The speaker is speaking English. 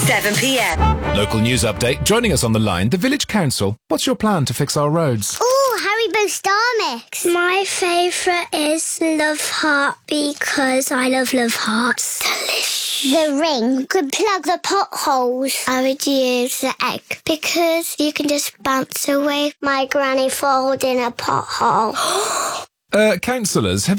7 p.m. Local news update. Joining us on the line, the Village Council. What's your plan to fix our roads? Haribo Star Mix. My favourite is Love Heart because I love Love Hearts. Delicious. The ring could plug the potholes. I would use the egg because you can just bounce away my granny falling in a pothole. Councillors, have